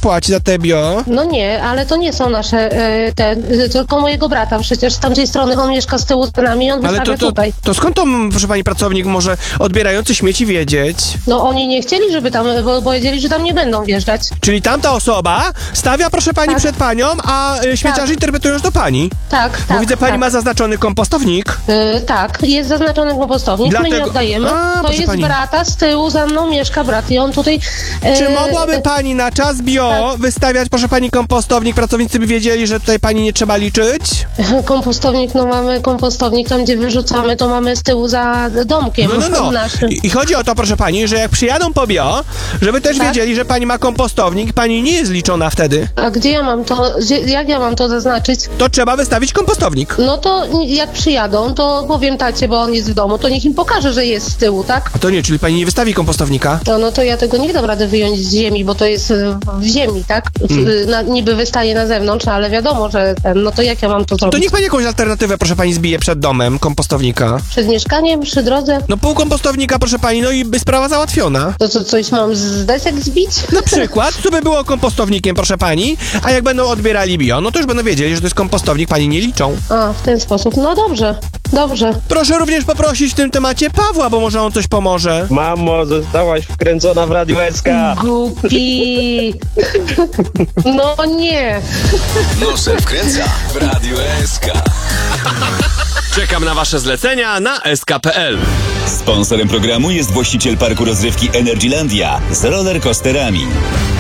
płaci za te bio? No nie, ale to nie są nasze, tylko mojego brata przecież z tamtej strony, on mieszka z tyłu z nami, on wystawia tutaj. To skąd to, proszę pani, pracownik może odbierający śmieci wiedzieć? No oni nie chcieli, żeby tam, bo powiedzieli, że tam nie będą wjeżdżać. Czyli tamta osoba stawia, proszę pani, przed panią, a śmieciarze interpretują, że to pani. Tak. Bo widzę, pani ma zaznaczony kompostownik. Tak, jest zaznaczony kompostownik, my nie oddajemy. To jest pani brata, z tyłu za mną mieszka brat i on tutaj... Czy mogłaby pani na czas bio wystawiać, proszę pani, kompostownik? Pracownicy by wiedzieli, że tutaj pani nie trzeba liczyć? Kompostownik, no mamy kompostownik, tam gdzie wyrzucamy, to mamy z tyłu za domkiem. No. I chodzi o to, proszę pani, że jak przyjadą po bio, żeby też wiedzieli, że pani ma kompostownik, pani nie jest liczona wtedy. A gdzie ja mam to, jak ja mam to zaznaczyć? To trzeba wystawić kompostownik. No to jak przyjadą, to powiem tacie, bo on jest w domu, to niech im pokaże, że jest z tyłu, tak? A to nie, czyli pani nie wystawi kompostownika? No to ja tego nie dam rady wyjąć z ziemi, bo to jest w ziemi, tak? Niby wystaje na zewnątrz, ale wiadomo, że no to jak ja mam to zrobić? To niech pani jakąś alternatywę, proszę pani, zbije przed domem kompostownika. Przed mieszkaniem, przy drodze? No pół kompostownika, proszę pani, no i by sprawa załatwiona. To co, coś mam z desek zbić? Na przykład, to by było kompostownikiem, proszę pani, a jak będą odbierali bio, no to już będą wiedzieli, że to jest kompostownik, pani nie liczą. A, w ten sposób. No dobrze. Proszę również poprosić w tym temacie Pawła, bo może on coś pomoże. Mamo, zostałaś wkręcona w Radio SK. Głupi. No nie. Nosem wkręca w Radio SK. Czekam na wasze zlecenia na sk.pl. Sponsorem programu jest właściciel parku rozrywki Energylandia z rollercoasterami.